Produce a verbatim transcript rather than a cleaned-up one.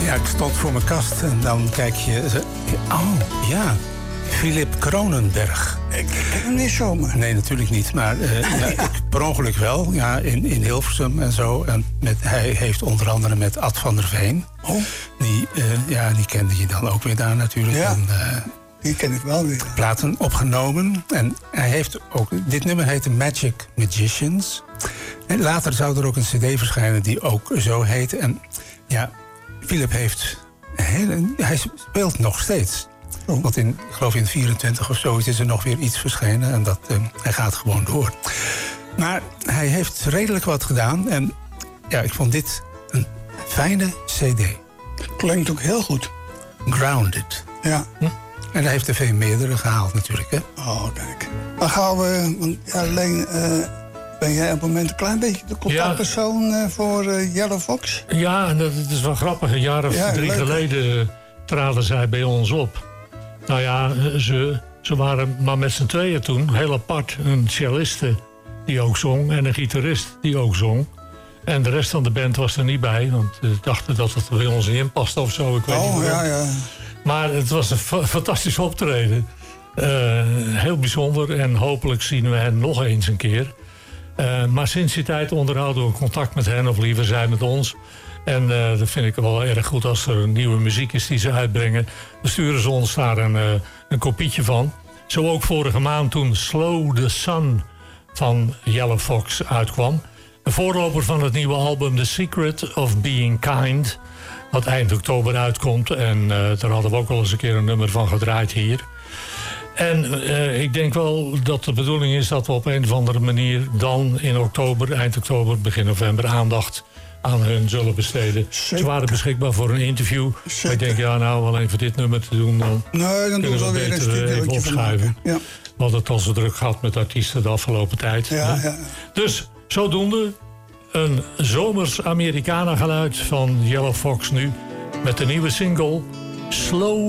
Ja, ik stond voor mijn kast en dan kijk je... Oh, ja, Philip Kronenberg. Ik, ik ken hem niet zomaar. Nee, natuurlijk niet, maar uh, ja, ik, per ongeluk wel. Ja, in, in Hilversum en zo. En met, hij heeft onder andere met Ad van der Veen... Oh. Die, uh, ja, die kende je dan ook weer daar natuurlijk. Ja, en, uh, die ken ik wel weer. Platen opgenomen. En hij heeft ook... Dit nummer heette Magic Magicians. En later zou er ook een cd verschijnen die ook zo heette. En ja, Philip heeft... Hele, hij speelt nog steeds. Oh. Want in, ik geloof in vierentwintig of zo is er nog weer iets verschenen. En dat, uh, hij gaat gewoon door. Maar hij heeft redelijk wat gedaan. En ja, ik vond dit een fijne cd. Klinkt ook heel goed. Grounded. Ja. Hm? En hij heeft er veel meerdere gehaald natuurlijk, hè? Oh, kijk. Dan gaan we... Want ja, alleen... Uh, ben jij op het moment een klein beetje de contactpersoon ja. uh, voor uh, Yellow Fox? Ja, en dat is wel grappig. Een jaar of ja, drie leuk. geleden traden zij bij ons op. Nou ja, ze, ze waren maar met z'n tweeën toen. Heel apart. Een celliste die ook zong en een gitarist die ook zong. En de rest van de band was er niet bij. Want ze dachten dat het er bij ons in paste of zo. Ik weet oh, niet ja, ja. Maar het was een fa- fantastisch optreden. Uh, heel bijzonder. En hopelijk zien we hen nog eens een keer. Uh, maar sinds die tijd onderhouden we contact met hen. Of liever zij met ons. En uh, dat vind ik wel erg goed als er nieuwe muziek is die ze uitbrengen. Dan sturen ze ons daar een, uh, een kopietje van. Zo ook vorige maand toen Slow the Sun van Yellow Fox uitkwam. Een voorloper van het nieuwe album The Secret of Being Kind. Wat eind oktober uitkomt. En uh, daar hadden we ook al eens een keer een nummer van gedraaid hier. En uh, ik denk wel dat de bedoeling is dat we op een of andere manier dan in oktober, eind oktober, begin november aandacht aan hun zullen besteden. Zeker. Ze waren beschikbaar voor een interview. Maar ik denk, ja, nou, alleen voor dit nummer te doen, dan, nee, dan doen we weer een beter even opschuiven. Ja. We hadden het al zo druk gehad met artiesten de afgelopen tijd. Ja, ja. Dus zodoende een zomers Americana geluid van Yellow Fox nu met de nieuwe single Slow